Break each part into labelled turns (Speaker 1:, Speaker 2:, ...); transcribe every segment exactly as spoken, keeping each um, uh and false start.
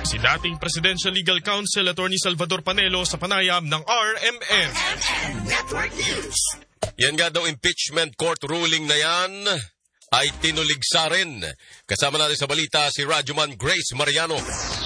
Speaker 1: Si dating Presidential Legal Counsel Attorney Salvador Panelo sa panayam ng R M N.
Speaker 2: Network News.
Speaker 3: Yan nga daw impeachment court ruling na yan ay tinuligsa rin. Kasama natin sa balita si Radyoman Grace Mariano.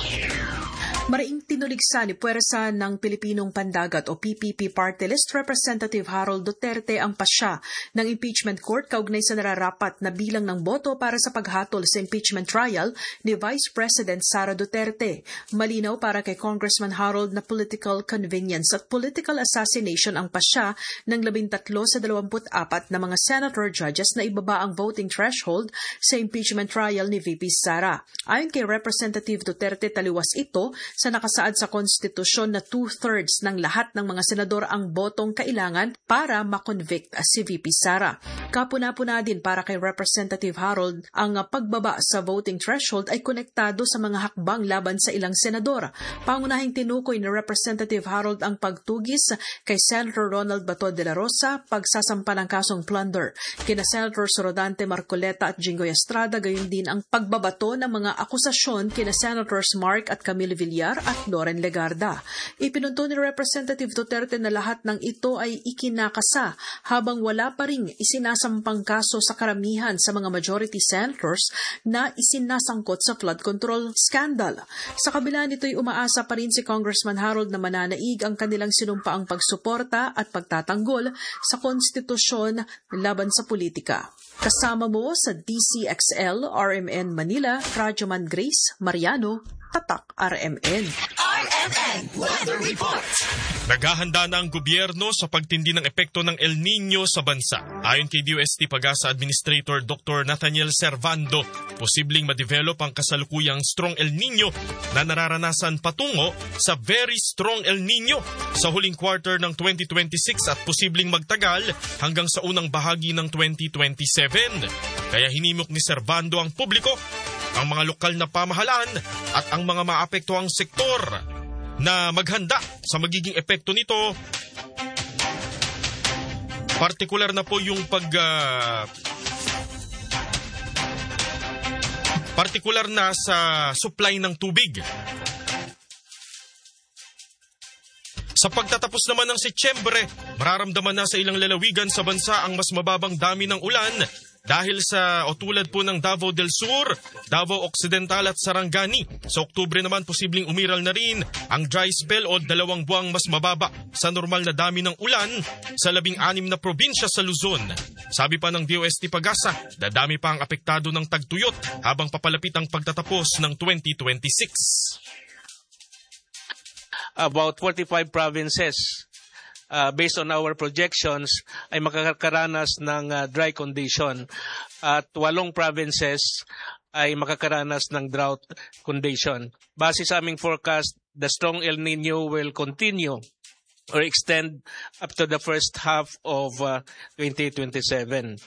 Speaker 4: Maraing tinuligsa ni puwersa ng Pilipinong Pandagat o P P P Party List Representative Harold Duterte ang pasya ng impeachment court kaugnay sa nararapat na bilang ng boto para sa paghatol sa impeachment trial ni Vice President Sara Duterte. Malinaw para kay Congressman Harold na political convenience at political assassination ang pasya ng labintatlo sa dalawamput apat na mga senator judges na ibaba ang voting threshold sa impeachment trial ni V P Sara. Ayon kay Representative Duterte, taliwas ito sa nakasaad sa konstitusyon na two-thirds ng lahat ng mga senador ang botong kailangan para makonvict si V P Sara. Kapuna-puna din para kay Representative Harold ang pagbaba sa voting threshold ay konektado sa mga hakbang laban sa ilang senador. Pangunahing tinukoy ni Representative Harold ang pagtugis kay Senator Ronald Bato de la Rosa, pagsasampa ng kasong plunder kina Senators Rodante Marcoleta at Jinggoy Estrada, gayon din ang pagbabato ng mga akusasyon kina Senators Mark at Camille Villar at Loren Legarda. Ipinunto ni Representative Duterte na lahat ng ito ay ikinakasa habang wala pa ring isinasampang kaso sa karamihan sa mga majority senators na isinasangkot sa flood control scandal. Sa kabila nito'y umaasa pa rin si Congressman Harold na mananaig ang kanilang sinumpaang pagsuporta at pagtatanggol sa konstitusyon laban sa politika. Kasama mo sa D C X L, R M N Manila, Radyoman Grace Mariano, Tatak R M N.
Speaker 2: R M N Weather Report.
Speaker 1: Naghahanda na ang gobyerno sa pagtindi ng epekto ng El Nino sa bansa. Ayon kay D O S T Pagasa Administrator Doctor Nathaniel Servando, posibleng ma-develop ang kasalukuyang strong El Nino na nararanasan patungo sa very strong El Nino sa huling quarter ng twenty twenty-six at posibleng magtagal hanggang sa unang bahagi ng twenty twenty-seven. Kaya hinimok ni Servando ang publiko, ang mga lokal na pamahalaan at ang mga maapektuhang sektor na maghanda sa magiging epekto nito. Partikular na po yung pag uh, partikular na sa supply ng tubig. Sa pagtatapos naman ng Setyembre, mararamdaman na sa ilang lalawigan sa bansa ang mas mababang dami ng ulan dahil sa o tulad po ng Davao del Sur, Davao Occidental at Sarangani. Sa Oktubre naman posibleng umiral na rin ang dry spell o dalawang buwang mas mababa sa normal na dami ng ulan sa labing anim na probinsya sa Luzon. Sabi pa ng D O S T Pagasa, dadami pa ang apektado ng tagtuyot habang papalapit ang pagtatapos ng twenty twenty-six.
Speaker 5: About forty-five provinces, uh, based on our projections, ay makakaranas ng uh, dry condition. At walong provinces ay makakaranas ng drought condition. Base sa aming forecast, the strong El Nino will continue or extend up to the first half of uh, twenty twenty-seven.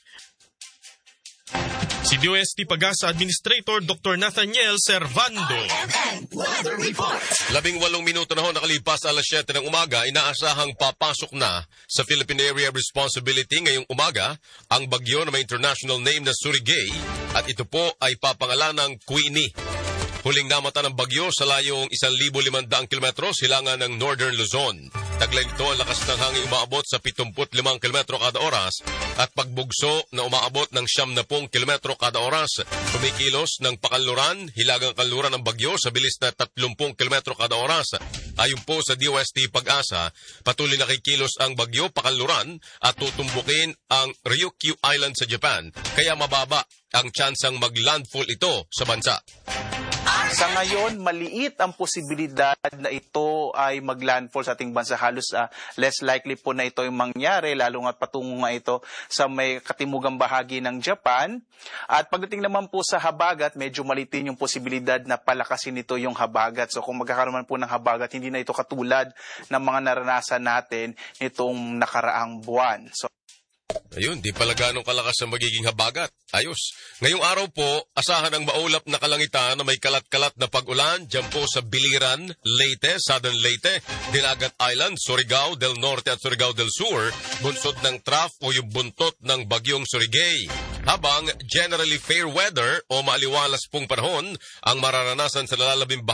Speaker 1: Si D O S T Pagasa Administrator Doctor Nathaniel Servando.
Speaker 2: R M N Weather Report.
Speaker 3: Labing walong minuto na ho nakalipas alas siyete ng umaga, inaasahang papasok na sa Philippine Area of Responsibility ngayong umaga ang bagyo na may international name na Surigay at ito po ay papangalan ng Queenie. Huling namata ng bagyo sa layong isang libo limandang kilometro silangan ng Northern Luzon. Taglay nito ang lakas ng hangin umaabot sa pitungput limang kilometro kada oras at pagbugso na umaabot ng siyam na pung kilometro kada oras. Kumikilos ng pakanluran, hilagang kanluran ng bagyo sa bilis na tatlumpung kilometro kada oras. Ayon po sa D O S T Pag-asa, patuloy na kikilos ang bagyo pakanluran at tutumbukin ang Ryukyu Island sa Japan. Kaya mababa ang tsansang maglandfall ito sa bansa.
Speaker 6: Sa ngayon, maliit ang posibilidad na ito ay maglandfall sa ating bansa. Halos uh, less likely po na ito yung mangyari, lalo nga patungo nga ito sa may katimugang bahagi ng Japan. At pagdating naman po sa habagat, medyo malitin yung posibilidad na palakasin nito yung habagat. So kung magkakaroon man po ng habagat, hindi na ito katulad ng mga naranasan natin nitong nakaraang buwan. So
Speaker 3: Ayun, di pala ganong kalakas ang magiging habagat. Ayos. Ngayong araw po, asahan ang maulap na kalangitan na may kalat-kalat na pag-ulan dyan po sa Biliran, Leyte, Southern Leyte, Dinagat Island, Surigao del Norte at Surigao del Sur, bunsod ng trough o yung buntot ng bagyong Surigay. Habang generally fair weather o maaliwalas pong panahon ang mararanasan sa lalabing